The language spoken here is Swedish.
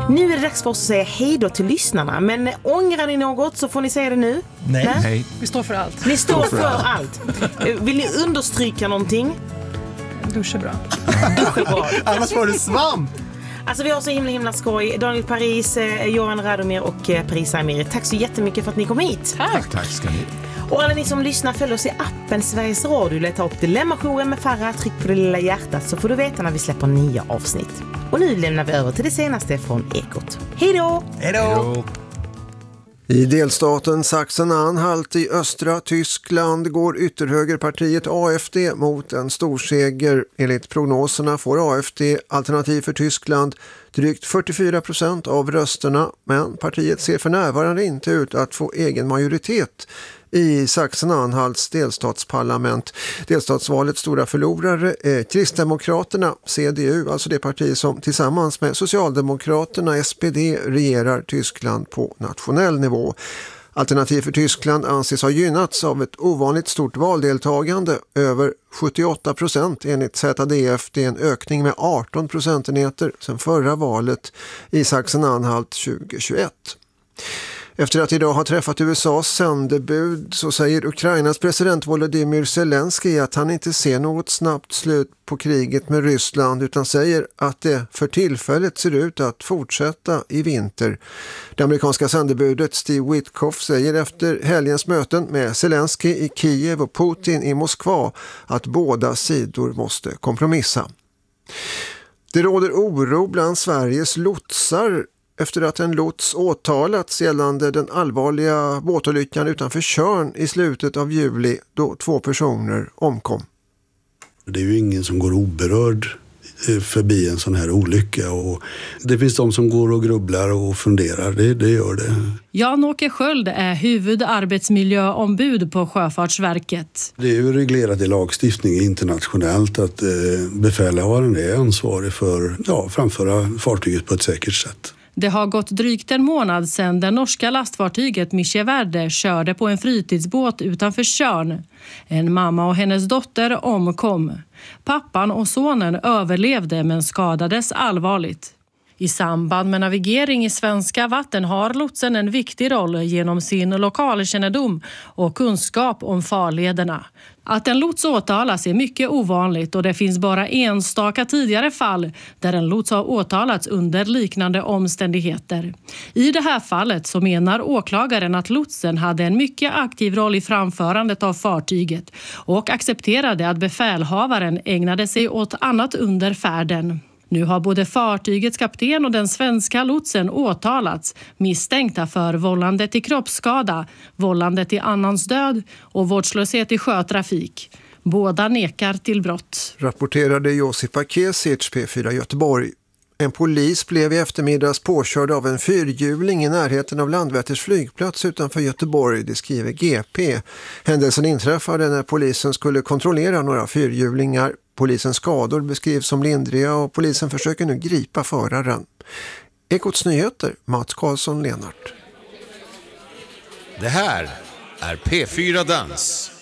Nu är det dags för oss att säga hej då till lyssnarna. Men ångrar ni något så får ni säga det nu. Nej. Vi står för allt. Ni står för allt. Vill ni understryka någonting? Dusch är bra. Dusch är bra. Annars var det svamp. Alltså vi har så himla skoj. Daniel Paris, Johan Radomir och Paris Amir. Tack så jättemycket för att ni kom hit. Tack ska ni. Och alla ni som lyssnar, följ oss i appen Sveriges Radio. Leta upp Dilemma-jouren med Farah. Tryck på det lilla hjärtat så får du veta när vi släpper nya avsnitt. Och nu lämnar vi över till det senaste från Ekot. Hej då! Hej då! I delstaten Sachsen-Anhalt i östra Tyskland går ytterhögerpartiet AfD mot en storseger. Enligt prognoserna får AfD, Alternativ för Tyskland, drygt 44% av rösterna, men partiet ser för närvarande inte ut att få egen majoritet i Sachsen-Anhalts delstatsparlament. Delstatsvalets stora förlorare är Kristdemokraterna, CDU, alltså det parti som tillsammans med Socialdemokraterna, SPD, regerar Tyskland på nationell nivå. Alternativ för Tyskland anses ha gynnats av ett ovanligt stort valdeltagande, över 78% enligt ZDF. Det är en ökning med 18 procentenheter sedan förra valet i Sachsen-Anhalt 2021. Efter att idag ha träffat USAs sändebud så säger Ukrainas president Volodymyr Zelensky att han inte ser något snabbt slut på kriget med Ryssland utan säger att det för tillfället ser ut att fortsätta i vinter. Det amerikanska sändebudet Steve Witkoff säger efter helgens möten med Zelensky i Kiev och Putin i Moskva att båda sidor måste kompromissa. Det råder oro bland Sveriges lotsar efter att en lots åtalats gällande den allvarliga båtolyckan utanför Tjörn i slutet av juli då 2 personer omkom. Det är ju ingen som går oberörd förbi en sån här olycka och det finns de som går och grubblar och funderar, det gör det. Jan-Åke Sköld är huvudarbetsmiljöombud på Sjöfartsverket. Det är ju reglerat i lagstiftning internationellt att befälhavaren är ansvarig för framföra fartyget på ett säkert sätt. Det har gått drygt en månad sedan det norska lastfartyget Micheverde körde på en fritidsbåt utanför Tjörn. En mamma och hennes dotter omkom. Pappan och sonen överlevde men skadades allvarligt. I samband med navigering i svenska vatten har lotsen en viktig roll genom sin lokalkännedom och kunskap om farlederna. Att en lots åtalas är mycket ovanligt och det finns bara enstaka tidigare fall där en lots har åtalats under liknande omständigheter. I det här fallet så menar åklagaren att lotsen hade en mycket aktiv roll i framförandet av fartyget och accepterade att befälhavaren ägnade sig åt annat under färden. Nu har både fartygets kapten och den svenska lotsen åtalats, misstänkta för vållande till kroppsskada, vållande till annans död och vårdslöshet i sjötrafik. Båda nekar till brott. Rapporterade Josipa Kesic, P4 Göteborg. En polis blev i eftermiddags påkörd av en fyrhjuling i närheten av Landvetters flygplats utanför Göteborg, det skriver GP. Händelsen inträffade när polisen skulle kontrollera några fyrhjulingar. Polisens skador beskrivs som lindriga och polisen försöker nu gripa föraren. Ekots nyheter, Mats Karlsson, Lenart. Det här är P4 Dans.